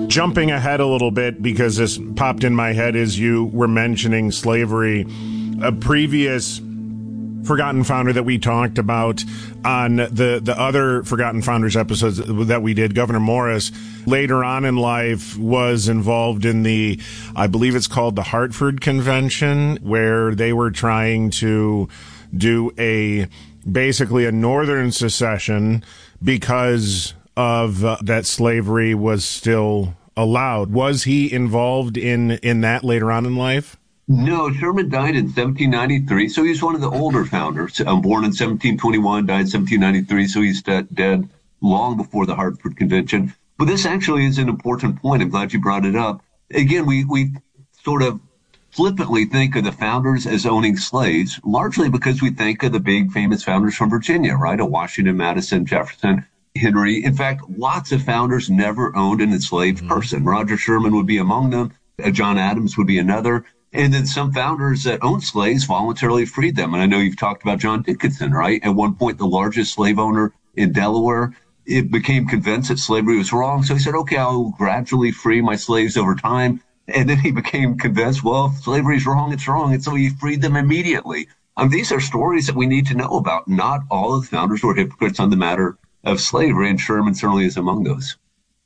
Jumping ahead a little bit, because this popped in my head as you were mentioning slavery, a previous Forgotten Founder that we talked about on the other Forgotten Founders episodes that we did, Gouverneur Morris, later on in life was involved in the, I believe it's called the Hartford Convention, where they were trying to do basically a northern secession because of that slavery was still allowed. Was he involved in that later on in life? No, Sherman died in 1793, so he's one of the older founders. Born in 1721, died in 1793, so he's dead long before the Hartford Convention. But this actually is an important point. I'm glad you brought it up. Again, we sort of flippantly think of the founders as owning slaves, largely because we think of the big famous founders from Virginia, right? Of Washington, Madison, Jefferson, Henry. In fact, lots of founders never owned an enslaved person. Roger Sherman would be among them. John Adams would be another. And then some founders that owned slaves voluntarily freed them. And I know you've talked about John Dickinson, right? At one point, the largest slave owner in Delaware, it became convinced that slavery was wrong. So he said, okay, I'll gradually free my slaves over time. And then he became convinced, well, if slavery is wrong, it's wrong. And so he freed them immediately. These are stories that we need to know about. Not all of the founders were hypocrites on the matter of slavery, and Sherman certainly is among those.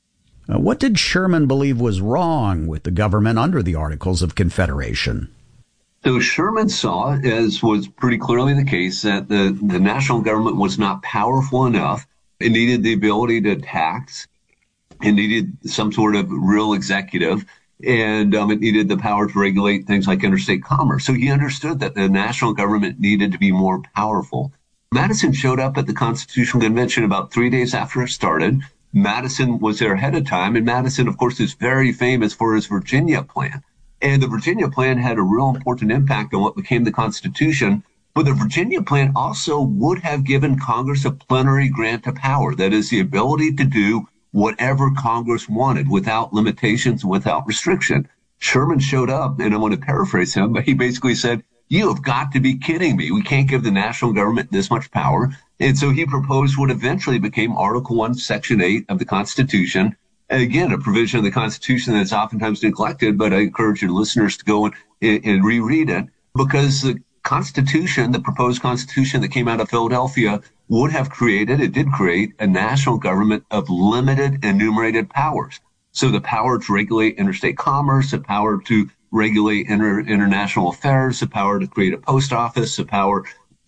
What did Sherman believe was wrong with the government under the Articles of Confederation? So Sherman saw, as was pretty clearly the case, that the national government was not powerful enough. It needed the ability to tax. It needed some sort of real executive. And it needed the power to regulate things like interstate commerce. So he understood that the national government needed to be more powerful. Madison showed up at the Constitutional Convention about 3 days after it started. Madison was there ahead of time, and Madison, of course, is very famous for his Virginia plan. And the Virginia plan had a real important impact on what became the Constitution. But the Virginia plan also would have given Congress a plenary grant of power. That is, the ability to do whatever Congress wanted without limitations, without restriction. Sherman showed up, and I want to paraphrase him, but he basically said, you have got to be kidding me. We can't give the national government this much power. And so he proposed what eventually became Article 1, Section 8 of the Constitution. And again, a provision of the Constitution that's oftentimes neglected, but I encourage your listeners to go and reread it, because the Constitution, the proposed Constitution that came out of Philadelphia, would have created, it did create, a national government of limited enumerated powers. So the power to regulate interstate commerce, the power to regulate international affairs, the power to create a post office, the power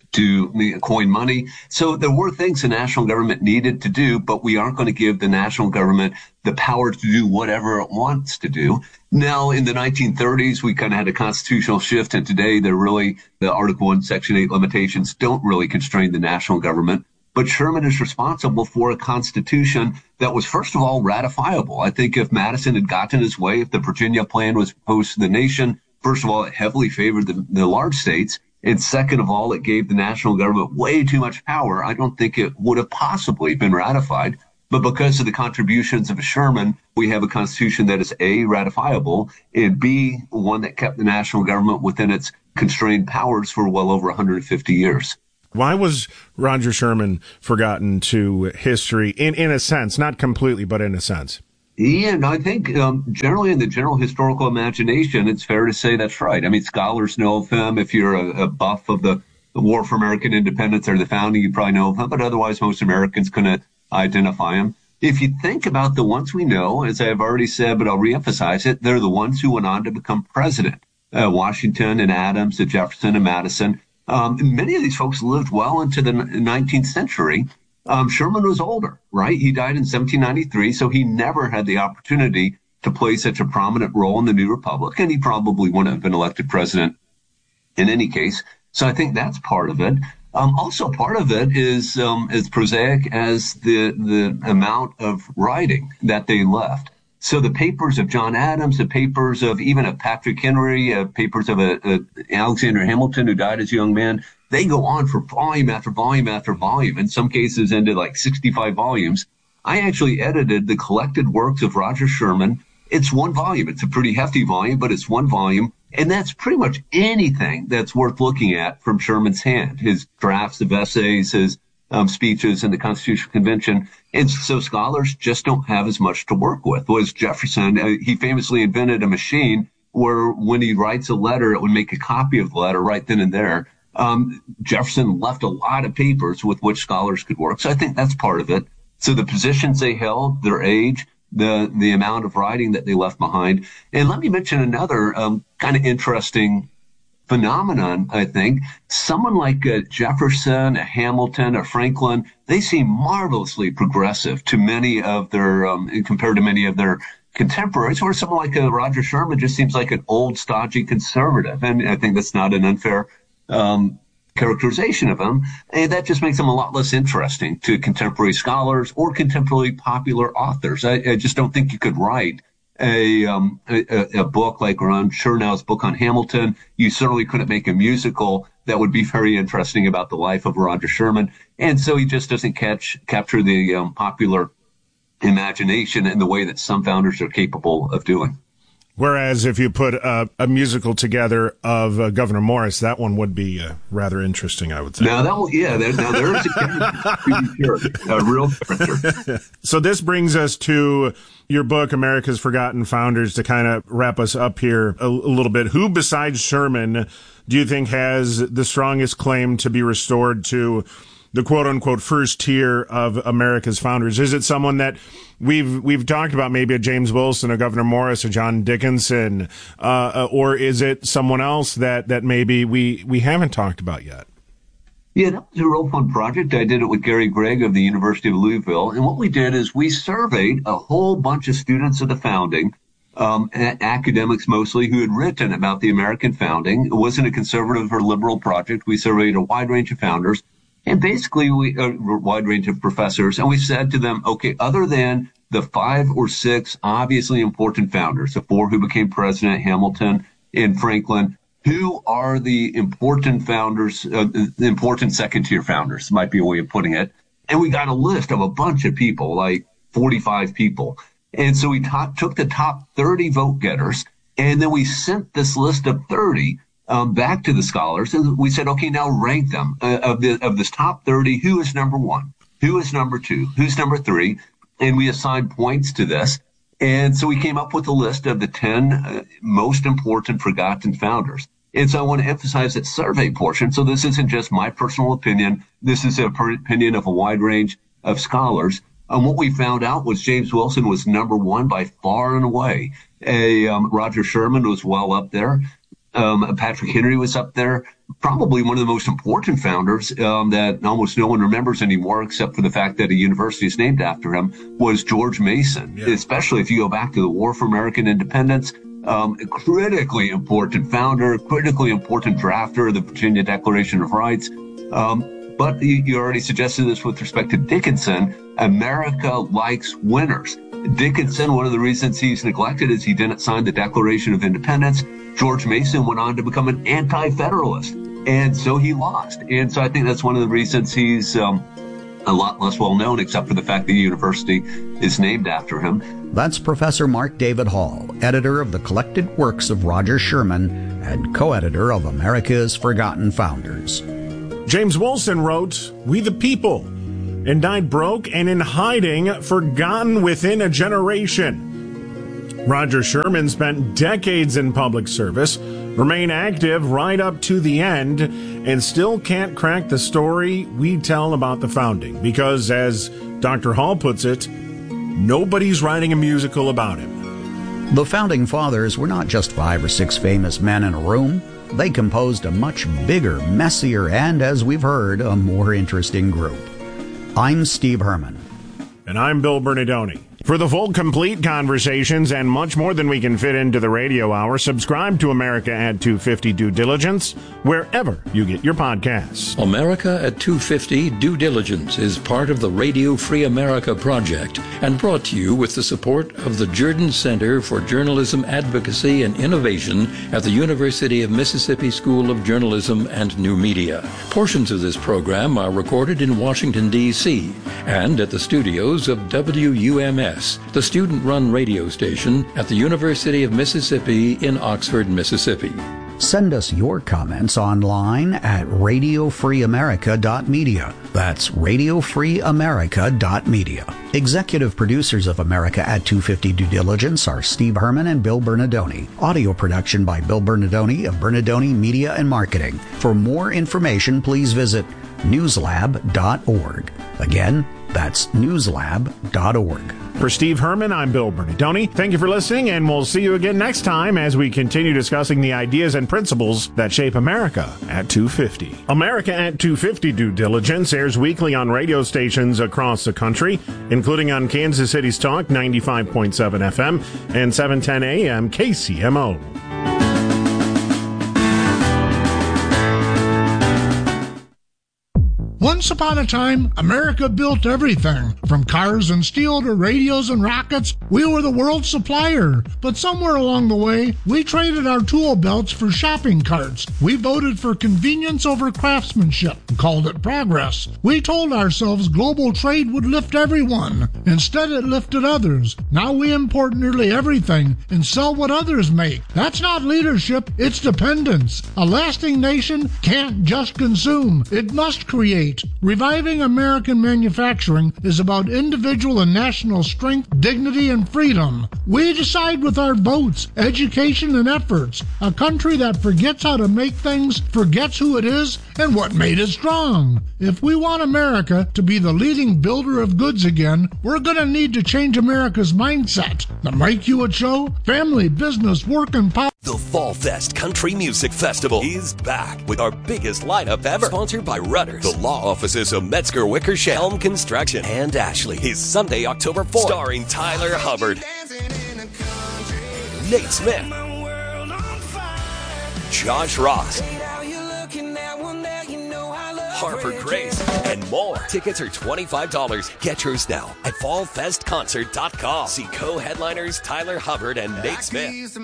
to coin money. So there were things the national government needed to do, but we aren't going to give the national government the power to do whatever it wants to do. Now, in the 1930s, we kind of had a constitutional shift, and today the Article 1, Section 8 limitations don't really constrain the national government. But Sherman is responsible for a constitution that was, first of all, ratifiable. I think if Madison had gotten his way, if the Virginia plan was proposed to the nation, first of all, it heavily favored the large states. And second of all, it gave the national government way too much power. I don't think it would have possibly been ratified. But because of the contributions of Sherman, we have a constitution that is A, ratifiable, and B, one that kept the national government within its constrained powers for well over 150 years. Why was Roger Sherman forgotten to history in a sense, not completely, but in a sense? Yeah, no, I think generally in the general historical imagination, it's fair to say that's right. I mean, scholars know of him. If you're a buff of the War for American Independence or the founding, you probably know of him. But otherwise, most Americans couldn't identify him. If you think about the ones we know, as I've already said, but I'll reemphasize it, they're the ones who went on to become president. Washington and Adams, and Jefferson and Madison. Many of these folks lived well into the 19th century. Sherman was older, right? He died in 1793, so he never had the opportunity to play such a prominent role in the new republic, and he probably wouldn't have been elected president in any case. So I think that's part of it. Also, part of it is as prosaic as the amount of writing that they left. So the papers of John Adams, the papers of even of Patrick Henry, papers of Alexander Hamilton, who died as a young man, they go on for volume after volume after volume. In some cases, ended like 65 volumes. I actually edited the collected works of Roger Sherman. It's one volume. It's a pretty hefty volume, but it's one volume. And that's pretty much anything that's worth looking at from Sherman's hand. His drafts of essays, his speeches in the Constitutional Convention. And so scholars just don't have as much to work with. Whereas Jefferson, he famously invented a machine where when he writes a letter, it would make a copy of the letter right then and there. Jefferson left a lot of papers with which scholars could work. So I think that's part of it. So the positions they held, their age, the amount of writing that they left behind. And let me mention another kind of interesting phenomenon, I think. Someone like Jefferson, a Hamilton, a Franklin, they seem marvelously progressive to many of their, compared to many of their contemporaries, where someone like Roger Sherman just seems like an old, stodgy conservative. And I think that's not an unfair characterization of him. And that just makes him a lot less interesting to contemporary scholars or contemporary popular authors. I just don't think you could write a book like Ron Chernow's book on Hamilton. You certainly couldn't make a musical that would be very interesting about the life of Roger Sherman. And so he just doesn't capture the popular imagination in the way that some founders are capable of doing. Whereas if you put a musical together of Governor Morris, that one would be rather interesting, I would say. Now, there is a real character. So this brings us to your book, America's Forgotten Founders, to kind of wrap us up here a little bit. Who besides Sherman do you think has the strongest claim to be restored to the quote-unquote first tier of America's founders? Is it someone that we've talked about, maybe a James Wilson, a Governor Morris, a John Dickinson, or is it someone else that maybe we haven't talked about yet? Yeah, that was a real fun project. I did it with Gary Gregg of the University of Louisville. And what we did is we surveyed a whole bunch of students of the founding, academics mostly, who had written about the American founding. It wasn't a conservative or liberal project. We surveyed a wide range of founders. And basically, a wide range of professors, and we said to them, okay, other than the 5 or 6 obviously important founders, the 4 who became president, Hamilton and Franklin, who are the important founders, the important second-tier founders, might be a way of putting it. And we got a list of a bunch of people, like 45 people. And so we took the top 30 vote getters, and then we sent this list of 30 back to the scholars, and we said, okay, now rank them of this top 30. Who is number 1? Who is number 2? Who's number 3? And we assigned points to this. And so we came up with a list of the 10 most important forgotten founders. And so I want to emphasize that survey portion. So this isn't just my personal opinion. This is an opinion of a wide range of scholars. And what we found out was James Wilson was number 1 by far and away. Roger Sherman was well up there. Patrick Henry was up there. Probably one of the most important founders that almost no one remembers anymore, except for the fact that a university is named after him, was George Mason. Yeah. Especially if you go back to the War for American Independence, critically important founder, critically important drafter of the Virginia Declaration of Rights. But you already suggested this with respect to Dickinson. America likes winners. Dickinson, one of the reasons he's neglected is he didn't sign the Declaration of Independence. George Mason went on to become an anti-federalist, and so he lost. And so I think that's one of the reasons he's a lot less well known, except for the fact that the university is named after him. That's Professor Mark David Hall, editor of the collected works of Roger Sherman and co-editor of America's Forgotten Founders. James Wilson wrote, "We the people," and died broke and in hiding, forgotten within a generation. Roger Sherman spent decades in public service, remained active right up to the end, and still can't crack the story we tell about the founding because, as Dr. Hall puts it, nobody's writing a musical about him. The Founding Fathers were not just 5 or 6 famous men in a room. They composed a much bigger, messier, and, as we've heard, a more interesting group. I'm Steve Herman. And I'm Bill Bernardoni. For the full, complete conversations and much more than we can fit into the radio hour, subscribe to America at 250 Due Diligence wherever you get your podcasts. America at 250 Due Diligence is part of the Radio Free America project and brought to you with the support of the Jordan Center for Journalism Advocacy and Innovation at the University of Mississippi School of Journalism and New Media. Portions of this program are recorded in Washington, D.C. and at the studios of WUMS, the student-run radio station at the University of Mississippi in Oxford, Mississippi. Send us your comments online at radiofreeamerica.media. That's radiofreeamerica.media. Executive producers of America at 250 Due Diligence are Steve Herman and Bill Bernardoni. Audio production by Bill Bernardoni of Bernardoni Media and Marketing. For more information, please visit newslab.org. Again, that's newslab.org. For Steve Herman, I'm Bill Bernardoni. Thank you for listening, and we'll see you again next time as we continue discussing the ideas and principles that shape America at 250. America at 250 Due Diligence airs weekly on radio stations across the country, including on Kansas City's Talk 95.7 FM and 710 AM KCMO. Once upon a time, America built everything. From cars and steel to radios and rockets, we were the world's supplier. But somewhere along the way, we traded our tool belts for shopping carts. We voted for convenience over craftsmanship and called it progress. We told ourselves global trade would lift everyone. Instead, it lifted others. Now we import nearly everything and sell what others make. That's not leadership, it's dependence. A lasting nation can't just consume, it must create. Reviving American manufacturing is about individual and national strength, dignity, and freedom. We decide with our votes, education, and efforts. A country that forgets how to make things forgets who it is and what made it strong. If we want America to be the leading builder of goods again, we're going to need to change America's mindset. The Mike Hewitt Show, family, business, work, and power. The Fall Fest Country Music Festival is back with our biggest lineup ever. Sponsored by Rudders, the law offices of Metzger Wickersham, Helm Construction, and Ashley. Is Sunday, October 4th. Starring Tyler Hubbard, Nate Smith, Josh Ross, Harper Grace, and more. Tickets are $25. Get yours now at fallfestconcert.com. See co-headliners Tyler Hubbard and Nate Smith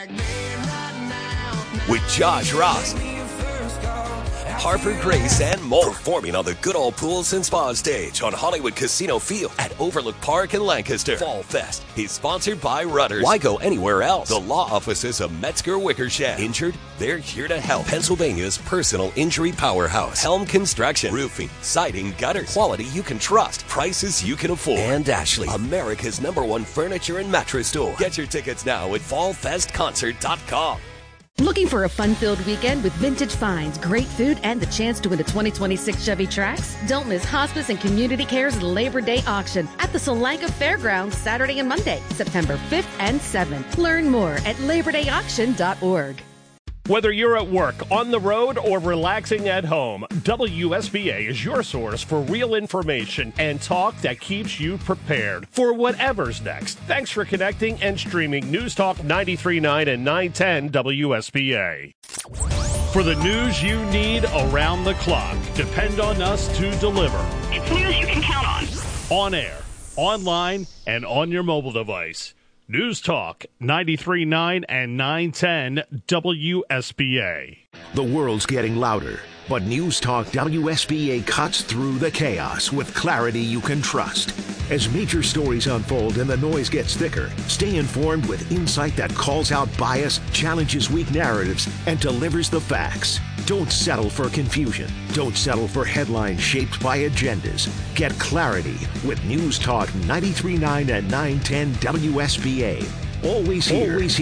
with Josh Ross, Harper Grace, and more. Performing on the Good Old Pools and Spa stage on Hollywood Casino Field at Overlook Park in Lancaster. Fall Fest is sponsored by Rudders. Why go anywhere else? The law offices of Metzger Wickersham. Injured? They're here to help. Pennsylvania's personal injury powerhouse. Helm Construction. Roofing, siding, gutters. Quality you can trust. Prices you can afford. And Ashley, America's #1 furniture and mattress store. Get your tickets now at fallfestconcert.com. Looking for a fun-filled weekend with vintage finds, great food, and the chance to win a 2026 Chevy Trax? Don't miss Hospice and Community Care's Labor Day auction at the Solanka Fairgrounds Saturday and Monday, September 5th and 7th. Learn more at labordayauction.org. Whether you're at work, on the road, or relaxing at home, WSBA is your source for real information and talk that keeps you prepared for whatever's next. Thanks for connecting and streaming News Talk 93.9 and 910 WSBA. For the news you need around the clock, depend on us to deliver. It's news you can count on. On air, online, and on your mobile device. News Talk 93.9 and 910 WSBA. The world's getting louder, but News Talk WSBA cuts through the chaos with clarity you can trust. As major stories unfold and the noise gets thicker, stay informed with insight that calls out bias, challenges weak narratives, and delivers the facts. Don't settle for confusion. Don't settle for headlines shaped by agendas. Get clarity with News Talk 93.9 and 910 WSBA. Always here.